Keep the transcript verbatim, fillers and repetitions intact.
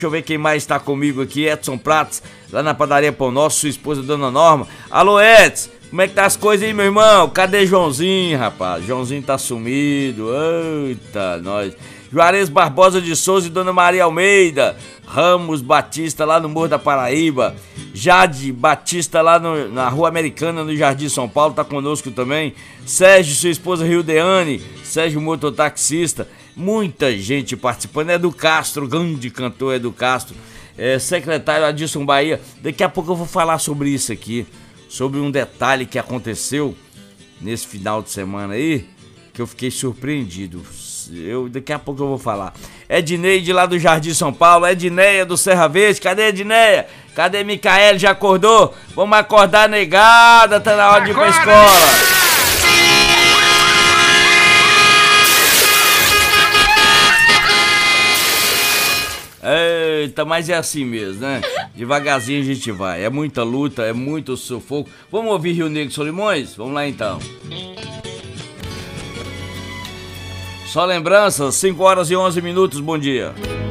eu ver quem mais está comigo aqui. Edson Prates, lá na padaria Pão Nosso, sua esposa, Dona Norma. Alô, Edson, como é que tá as coisas aí, meu irmão? Cadê Joãozinho, rapaz? Joãozinho tá sumido. Eita, nós. Juarez Barbosa de Souza e Dona Maria Almeida. Ramos Batista, lá no Morro da Paraíba. Jade Batista, lá no, na Rua Americana, no Jardim São Paulo, tá conosco também. Sérgio, sua esposa Rildeane. Sérgio, mototaxista. Muita gente participando. É do Castro, grande cantor, é do Castro. É, secretário Adilson Bahia. Daqui a pouco eu vou falar sobre isso aqui. Sobre um detalhe que aconteceu nesse final de semana aí, que eu fiquei surpreendido. Eu, daqui a pouco eu vou falar. Edneide lá do Jardim São Paulo. Edneia do Serra Verde. Cadê Edneia? Cadê Micaele? Já acordou? Vamos acordar, negada. Tá na hora de ir pra escola. Eita, mas é assim mesmo, né? Devagarzinho a gente vai. É muita luta, é muito sufoco. Vamos ouvir Rio Negro Solimões? Vamos lá então. Só lembranças, cinco horas e onze minutos, bom dia.